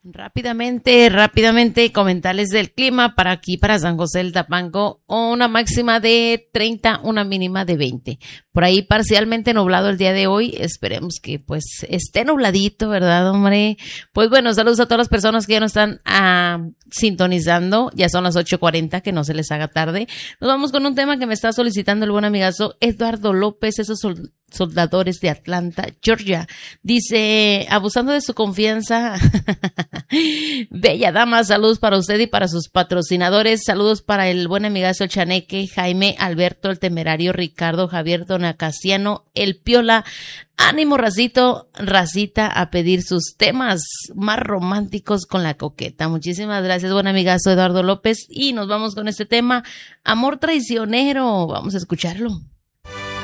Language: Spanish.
Rápidamente comentarles del clima para aquí, para San José del Tapanco, una máxima de 30, una mínima de 20. Por ahí parcialmente nublado el día de hoy, esperemos que pues esté nubladito, ¿verdad, hombre? Pues bueno, saludos a todas las personas que ya nos están sintonizando, ya son las 8:40, que no se les haga tarde. Nos vamos con un tema que me está solicitando el buen amigazo Eduardo López, esos soldadores de Atlanta, Georgia. Dice, abusando de su confianza, bella dama, saludos para usted y para sus patrocinadores, saludos para el buen amigazo Chaneque, Jaime, Alberto, el Temerario, Ricardo, Javier, Don Acaciano, el Piola. Ánimo, racita, a pedir sus temas más románticos con la coqueta. Muchísimas gracias, buen amigazo Eduardo López, y nos vamos con este tema, amor traicionero. Vamos a escucharlo.